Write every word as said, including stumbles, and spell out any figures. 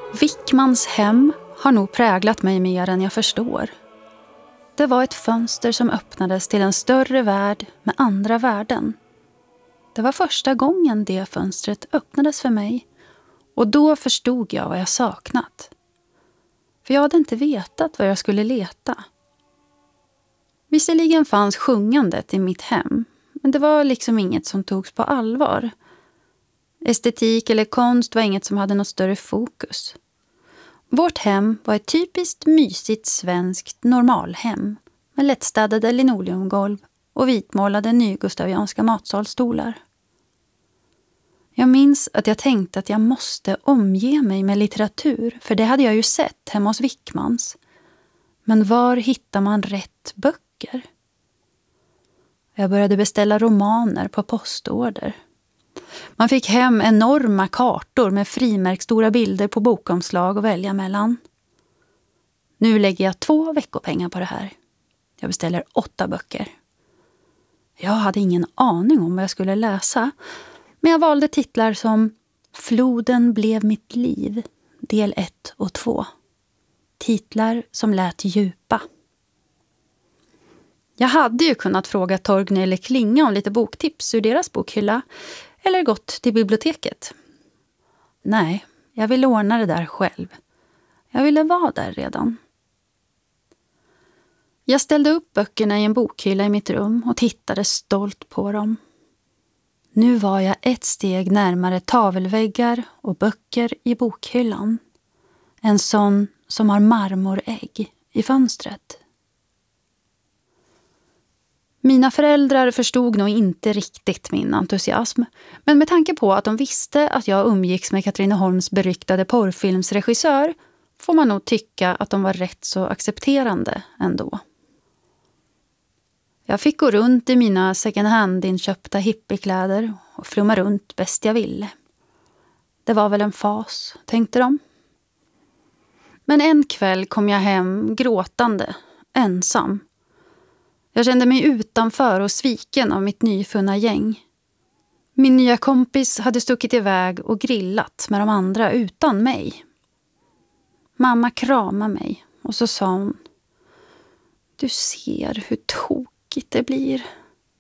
Wickmans hem har nog präglat mig mer än jag förstår. Det var ett fönster som öppnades till en större värld med andra värden. Det var första gången det fönstret öppnades för mig, och då förstod jag vad jag saknat. För jag hade inte vetat var jag skulle leta. Visserligen fanns sjungandet i mitt hem, men det var liksom inget som togs på allvar. Estetik eller konst var inget som hade något större fokus. Vårt hem var ett typiskt mysigt svenskt normalhem med lättstädade linoleumgolv och vitmålade nygustavianska matsalstolar. Jag minns att jag tänkte att jag måste omge mig med litteratur, för det hade jag ju sett hemma hos Wickmans. Men var hittar man rätt böcker? Jag började beställa romaner på postorder. Man fick hem enorma kartor med frimärkstora bilder på bokomslag att välja mellan. Nu lägger jag två veckopengar på det här. Jag beställer åtta böcker. Jag hade ingen aning om vad jag skulle läsa, men jag valde titlar som Floden blev mitt liv, del ett och två. Titlar som lät djupa. Jag hade ju kunnat fråga Torgny eller Klinga om lite boktips ur deras bokhylla, eller gått till biblioteket. Nej, jag ville ordna det där själv. Jag ville vara där redan. Jag ställde upp böckerna i en bokhylla i mitt rum och tittade stolt på dem. Nu var jag ett steg närmare tavelväggar och böcker i bokhyllan. En sån som har marmorägg i fönstret. Mina föräldrar förstod nog inte riktigt min entusiasm, men med tanke på att de visste att jag umgicks med Katrineholms beryktade porrfilmsregissör får man nog tycka att de var rätt så accepterande ändå. Jag fick gå runt i mina second hand-inköpta hippiekläder och flumma runt bäst jag ville. Det var väl en fas, tänkte de. Men en kväll kom jag hem gråtande, ensam. Jag kände mig utanför och sviken av mitt nyfunna gäng. Min nya kompis hade stuckit iväg och grillat med de andra utan mig. Mamma kramade mig och så sa hon: Du ser hur tokigt det blir.